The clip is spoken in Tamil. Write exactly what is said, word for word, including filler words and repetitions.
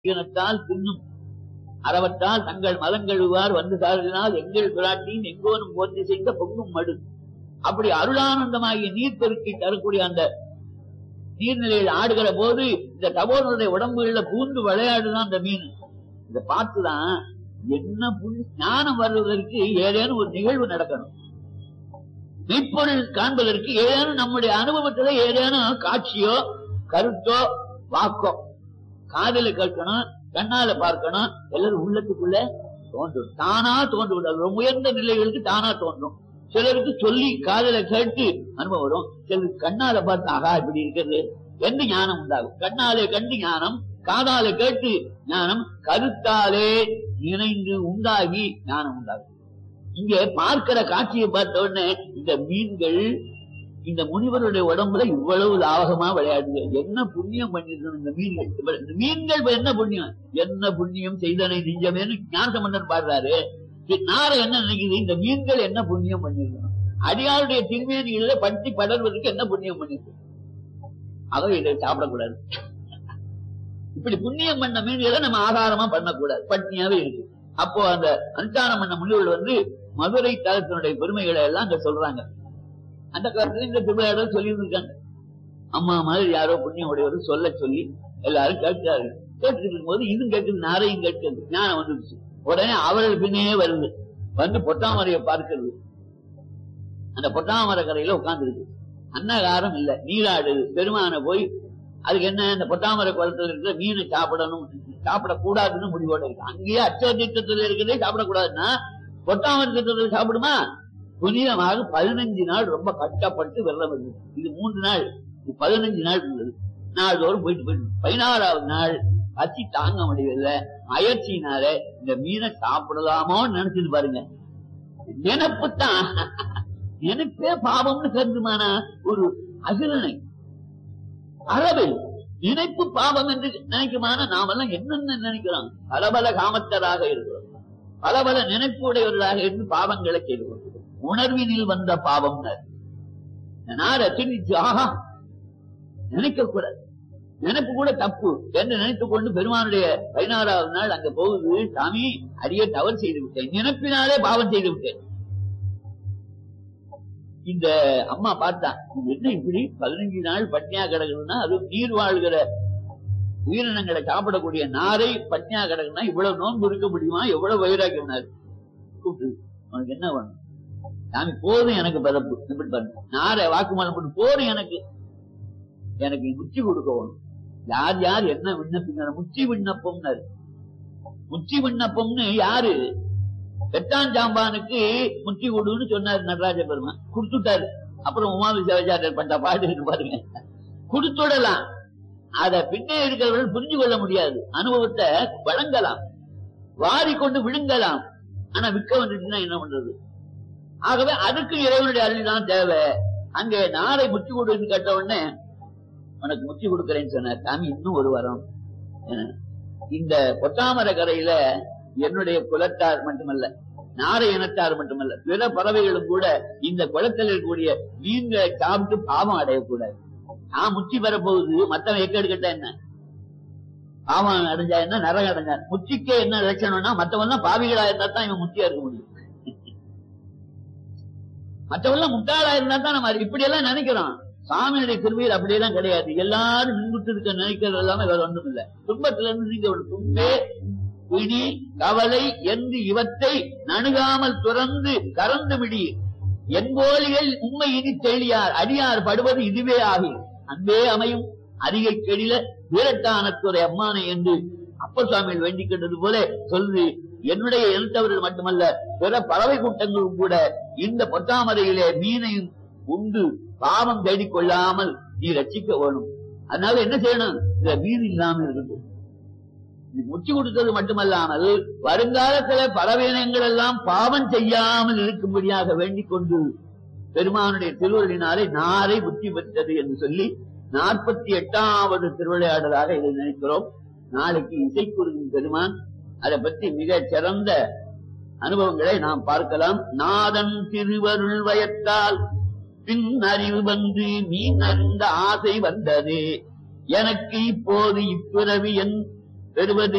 ஈனத்தால் தின்னும் அறவற்றால் தங்கள் மதங்கழுவார் வந்து சார்பினால் எங்கள் பிராட்டியின் எங்கோனும் போற்றி செய்த பொங்கும் மடு. அப்படி அருளானந்தமாகிய நீர் பெருக்கி தரக்கூடிய அந்த நீர்நிலையில் ஆடுகிற போது இந்த தபோனுடைய உடம்புகளில் பூந்து விளையாடுதான் அந்த மீன். இதை பார்த்துதான் என்ன புண்ணி ஞானம் வருவதற்கு ஏதேனும் ஒரு நிகழ்வு நடக்கணும். மெய்ப்பொருள் காண்பதற்கு ஏதேனும் நம்முடைய அனுபவத்துல ஏதேனும் காட்சியோ கருத்தோ வாக்கோ காதல கேட்கணும், கண்ணால பார்க்கணும், எல்லாரும் உள்ளத்துக்குள்ள தோன்றும். தானா தோன்று விடாது. உயர்ந்த நிலைகளுக்கு தானா தோன்றும். சிலருக்கு சொல்லி காதல கேட்டு அனுபவம் வரும். சிலருக்கு கண்ணால பார்த்து ஆகா இப்படி இருக்கிறது என்று ஞானம் உண்டாகும். கண்ணாலே கண்டு ஞானம், காதால கேட்டு ஞானம், கருத்தாலே இணைந்து உண்டாகி ஞானம் உண்டாகும். இங்கே பார்க்கிற காட்சியை பார்த்த உடனே இந்த மீன்கள் இந்த முனிவருடைய உடம்புல இவ்வளவு லாபகமா விளையாடுது. என்ன புண்ணியம் பண்ணிருக்கணும் இந்த மீன்கள். இந்த மீன்கள் என்ன புண்ணியம், என்ன புண்ணியம் செய்தனை நெஞ்சமேன்னு ஞானசம்பந்தன் பாடுறாரு. நாரை என்ன நினைக்குது, இந்த மீன்கள் என்ன புண்ணியம் பண்ணிருக்கணும், அடியாருடைய திருமேனியில பட்டி படர்வதற்கு என்ன புண்ணியம் பண்ணிருக்கு, அதை இதை சாப்பிடக்கூடாது. இப்படி புண்ணியம் பண்ண மீன்களை நம்ம ஆகாரமா பண்ணக்கூடாது, பட்னியாவே இருக்கு. அப்போ அந்த அனுஷ்டானம் பண்ண முனிவர்கள் வந்து மதுரை தலத்தினுடைய பெருமைகளை எல்லாம் அங்க சொல்றாங்க. அந்த காலத்துல இந்த திருவிழாவில் சொல்லி இருக்காங்க. அம்மா மாதிரி யாரோ புண்ணியம் உடையவர் சொல்ல சொல்லி எல்லாரும் கேட்கிறாரு. கேட்டு இருக்கும் போது இதுவும் கேட்குது, நாரையும் கேட்கிறது. ஞானம் வந்துருச்சு. உடனே அவர்கள் பின்னையே வருது, வந்து பொட்டாமரையை பார்க்கிறது. அந்த பொட்டாமரை கரையில உட்கார்ந்து இருக்கு. அன்னகாரம் இல்ல, நீராடுது. பெருமான போய் அதுக்கு என்ன, இந்த பொட்டாமரை குளத்துல இருக்கிற மீனை சாப்பிடணும், சாப்பிடக்கூடாதுன்னு முடிவோட இருக்கு. அங்கேயே அச்ச திட்டத்தில் இருக்கிறதே சாப்பிடக்கூடாதுன்னா பொட்டாமரை திட்டத்தில் சாப்பிடுமா? புனிதமாக பதினஞ்சு நாள் ரொம்ப கஷ்டப்பட்டு வெள்ளம் இருந்தது. இது மூன்று நாள், பதினஞ்சு நாள் இருந்தது. நாள்தோறும் போயிட்டு போயிட்டு பதினாறாவது நாள் பசி தாங்க முடியல, அயற்சியினால இந்த மீனை சாப்பிடலாமோன்னு நினைச்சிட்டு பாருங்க. நினைப்பு தான் நினைப்பே பாவம்னு கருதுமானா ஒரு அகிலனை அறவை நினைப்பு பாவம் என்று நினைக்குமான நாமெல்லாம் என்னென்ன நினைக்கிறோம். பலபல காமத்தராக இருக்கிறோம், பலபல நினைப்பு உடையவர்களாக இருந்து பாவங்களை செய்து உணர்வினில் வந்த பாவம். ஆஹா நினைக்க கூடாது, நினைப்பு கூட தப்பு என்று நினைத்துக் கொண்டு பெருமானுடைய பதினாறாவது நாள் அங்க போகுது. சாமி அரிய தவறு செய்து விட்டேன், நினைப்பினாலே பாவம் செய்து விட்டேன். இந்த அம்மா பார்த்தா என்ன இப்படி பதினஞ்சு நாள் பட்னியா கிடக்குதுன்னா, அது நீர் வாழ்கிற உயிரினங்களை சாப்பிடக்கூடிய நாரை பட்னியா கிடக்குன்னா இவ்வளவு நோன்பு இருக்க முடியுமா? எவ்வளவு வைராக்கியம். கூப்பிட்டு உனக்கு என்ன வேணும் சாமி? போதும் எனக்கு பதப்பு, இப்படி பண்ண நாரை வாக்குமூலம் பண்ணு, போதும் எனக்கு, எனக்கு முச்சி கொடுக்க வேணும். யார் யார் என்ன விண்ணப்பிங்க, முச்சி விண்ணப்பம்னாரு. முச்சி விண்ணப்பம்னு யாரு? வெட்டாஞ்சாம்பானுக்கு முச்சி கொடுன்னு சொன்னாரு நடராஜ பெருமான், கொடுத்துட்டாரு. அப்புறம் உமாவிசாச்சாரியர் பண்ண பாட்டு பாருங்க, கொடுத்துடலாம். அத பின்னே இருக்கிறவர்கள் புரிஞ்சு கொள்ள முடியாது. அனுபவத்தை வழங்கலாம், வாரி கொண்டு விழுங்கலாம். ஆனா விற்க வந்துட்டுன்னா என்ன பண்றது? ஆகவே அதுக்கு இறைவனுடைய அருள் தான் தேவை. அங்கே நாரை முச்சி கொடுன்னு கேட்ட உடனே உனக்கு முச்சி கொடுக்கிறேன்னு சொன்னார். சாமி இன்னும் ஒரு வாரம். இந்த பொட்டாமரை கரையில என்னுடைய குலத்தார் மட்டுமல்ல, நாரை இனத்தார் மட்டுமல்ல, பிற பறவைகளும் கூட இந்த குளத்தில் இருக்கக்கூடிய மீன்களை சாப்பிட்டு பாவம் அடையக்கூடாது. நான் முச்சி பெற போகுது, மத்தவன் எக்கெடு கேட்டா என்ன பாவம் அடைஞ்சா என்ன, நரகம் அடைஞ்சா. முச்சிக்கே என்ன லட்சணம்னா, மத்தவெல்லாம் பாவிகளா இருந்தா தான் இவன் முச்சியா இருக்க முடியும். மற்றவெல்லாம் முட்டாளா இருந்தா தான் நம்ம இப்படி எல்லாம் நினைக்கிறோம். சாமியுடைய திருமையில் அப்படியெல்லாம் கிடையாது. எல்லாரும் முன்குட்டு இருக்க நினைக்கிறது எல்லாமே வேற ஒன்றும் இல்லை. துன்பத்துல இருந்து நீங்க ஒரு துன்பே பிடி கவலை என்று இவற்றை நணுகாமல் துறந்து கறந்து விடி என்போலிகள் உண்மை இனி தெளியார் அடியார் படுவது இதுவே ஆகி அன்பே அமையும் அதிகை கெடில வீரட்டானத்துறை அம்மானை என்று அப்பசாமியில் வேண்டிக் கொண்டது போல சொல்லி என்னுடைய இனத்தவர்கள் மட்டுமல்ல பிற பறவை கூட்டங்களும் கூட இந்த பொட்டாமரையிலே மீனையும் உண்டு பாவம் தேடிக்கொள்ளாமல் நீ ரட்சிக்க வேணும். அதனால என்ன செய்யணும்? இந்த மீன் இல்லாமல் இருக்குது. முச்சி கொடுத்தது மட்டுமல்லாமல் வருங்காலத்துல பறவையினங்கள் எல்லாம் பாவம் செய்யாமல் இருக்கும்படியாக வேண்டிக் கொண்டு பெருமானுடைய திருவள்ளினாலே நாரை புத்தி பெற்றது என்று சொல்லி நாற்பத்தி எட்டாவது திருவிளையாடலாக இதை நினைக்கிறோம். நாளைக்கு இசைக்குருவின் பெருமான் அதை பற்றி மிக சிறந்த அனுபவங்களை நாம் பார்க்கலாம். நாதன் திருவருள் வயத்தால் பின் அறிவு வந்து மீன் அறிந்த ஆசை வந்தது எனக்கு இப்போது இப்பிறவி என் பெறுவது